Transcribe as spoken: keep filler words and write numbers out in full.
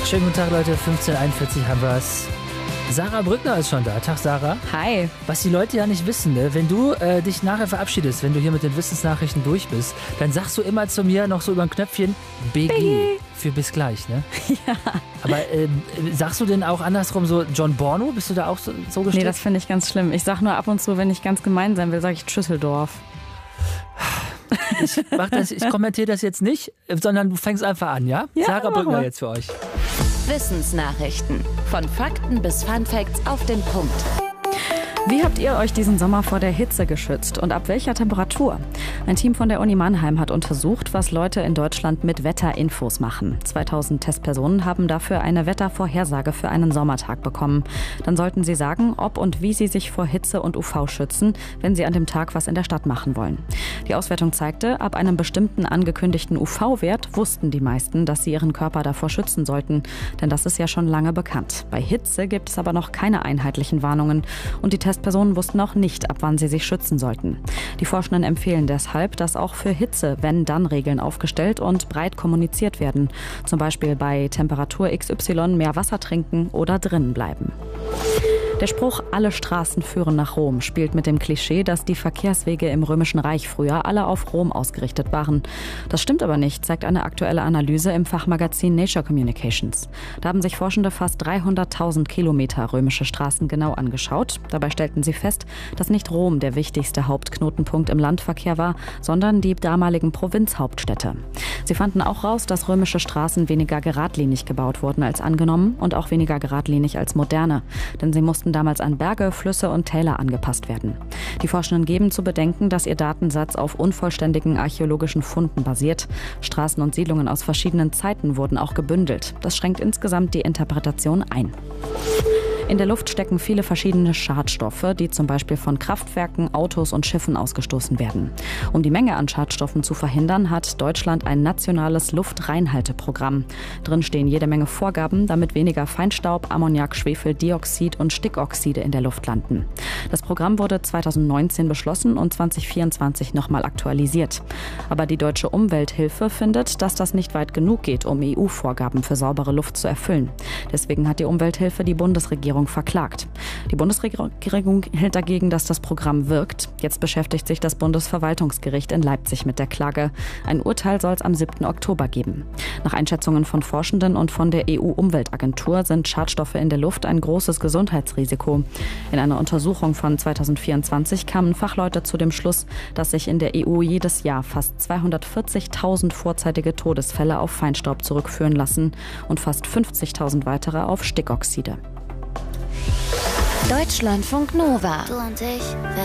Schönen guten Tag, Leute. fünfzehn Uhr einundvierzig haben wir es. Sarah Brückner ist schon da. Tag, Sarah. Hi. Was die Leute ja nicht wissen, ne? Wenn du äh, dich nachher verabschiedest, wenn du hier mit den Wissensnachrichten durch bist, dann sagst du immer zu mir noch so über ein Knöpfchen B G B. für bis gleich, ne? Ja. Aber äh, sagst du denn auch andersrum so John Borno? Bist du da auch so, so gestrickt? Nee, das finde ich ganz schlimm. Ich sage nur ab und zu, wenn ich ganz gemein sein will, sage ich Schüsseldorf. Ich, mach das, ich kommentiere das jetzt nicht, sondern du fängst einfach an, ja? Ja, Sarah mach Brückner mal. jetzt für euch. Wissensnachrichten. Von Fakten bis Funfacts auf den Punkt. Wie habt ihr euch diesen Sommer vor der Hitze geschützt und ab welcher Temperatur? Ein Team von der Uni Mannheim hat untersucht, was Leute in Deutschland mit Wetterinfos machen. zweitausend Testpersonen haben dafür eine Wettervorhersage für einen Sommertag bekommen. Dann sollten sie sagen, ob und wie sie sich vor Hitze und U V schützen, wenn sie an dem Tag was in der Stadt machen wollen. Die Auswertung zeigte, ab einem bestimmten angekündigten U V-Wert wussten die meisten, dass sie ihren Körper davor schützen sollten. Denn das ist ja schon lange bekannt. Bei Hitze gibt es aber noch keine einheitlichen Warnungen. Und die Testpersonen wussten auch nicht, ab wann sie sich schützen sollten. Die Forschenden empfehlen deshalb, dass auch für Hitze Wenn-Dann-Regeln aufgestellt und breit kommuniziert werden. Zum Beispiel bei Temperatur X Y mehr Wasser trinken oder drinnen bleiben. Der Spruch, alle Straßen führen nach Rom, spielt mit dem Klischee, dass die Verkehrswege im Römischen Reich früher alle auf Rom ausgerichtet waren. Das stimmt aber nicht, zeigt eine aktuelle Analyse im Fachmagazin Nature Communications. Da haben sich Forschende fast dreihunderttausend Kilometer römische Straßen genau angeschaut. Dabei stellten sie fest, dass nicht Rom der wichtigste Hauptknotenpunkt im Landverkehr war, sondern die damaligen Provinzhauptstädte. Sie fanden auch raus, dass römische Straßen weniger geradlinig gebaut wurden als angenommen und auch weniger geradlinig als moderne. Denn sie mussten damals an Berge, Flüsse und Täler angepasst werden. Die Forschenden geben zu bedenken, dass ihr Datensatz auf unvollständigen archäologischen Funden basiert. Straßen und Siedlungen aus verschiedenen Zeiten wurden auch gebündelt. Das schränkt insgesamt die Interpretation ein. In der Luft stecken viele verschiedene Schadstoffe, die zum Beispiel von Kraftwerken, Autos und Schiffen ausgestoßen werden. Um die Menge an Schadstoffen zu verhindern, hat Deutschland ein nationales Luftreinhalteprogramm. Drin stehen jede Menge Vorgaben, damit weniger Feinstaub, Ammoniak, Schwefeldioxid und Stickoxide in der Luft landen. Das Programm wurde zweitausendneunzehn beschlossen und zweitausendvierundzwanzig nochmal aktualisiert. Aber die Deutsche Umwelthilfe findet, dass das nicht weit genug geht, um E U-Vorgaben für saubere Luft zu erfüllen. Deswegen hat die Umwelthilfe die Bundesregierung verklagt. Die Bundesregierung hält dagegen, dass das Programm wirkt. Jetzt beschäftigt sich das Bundesverwaltungsgericht in Leipzig mit der Klage. Ein Urteil soll es am siebten Oktober geben. Nach Einschätzungen von Forschenden und von der E U-Umweltagentur sind Schadstoffe in der Luft ein großes Gesundheitsrisiko. In einer Untersuchung von zweitausendvierundzwanzig kamen Fachleute zu dem Schluss, dass sich in der E U jedes Jahr fast zweihundertvierzigtausend vorzeitige Todesfälle auf Feinstaub zurückführen lassen und fast fünfzigtausend weitere auf Stickoxide. Deutschlandfunk Nova. Du und ich.